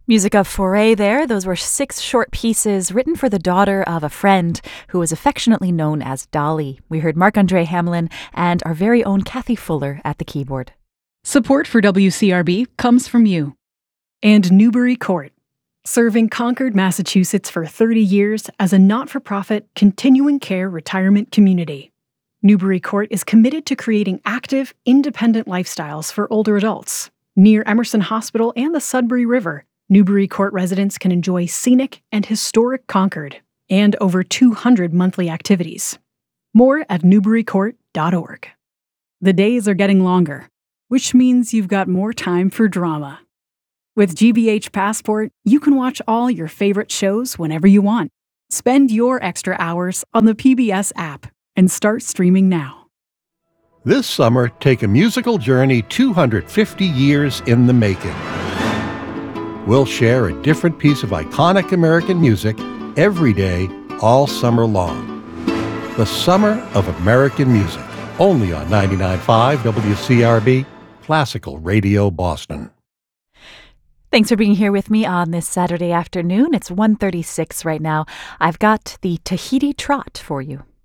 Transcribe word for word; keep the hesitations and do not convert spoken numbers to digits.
Music of Foray there. Those were six short pieces written for the daughter of a friend who was affectionately known as Dolly. We heard Marc-Andre Hamelin and our very own Kathy Fuller at the keyboard. Support for W C R B comes from you. And Newbury Court, serving Concord, Massachusetts for thirty years as a not-for-profit, continuing care retirement community. Newbury Court is committed to creating active, independent lifestyles for older adults. Near Emerson Hospital and the Sudbury River, Newbury Court residents can enjoy scenic and historic Concord and over two hundred monthly activities. More at newbury court dot org. The days are getting longer, which means you've got more time for drama. With G B H Passport, you can watch all your favorite shows whenever you want. Spend your extra hours on the P B S app and start streaming now. This summer, take a musical journey two hundred fifty years in the making. We'll share a different piece of iconic American music every day, all summer long. The Summer of American Music, only on ninety-nine point five W C R B, Classical Radio Boston. Thanks for being here with me on this Saturday afternoon. It's one thirty-six right now. I've got the Tahiti Trot for you.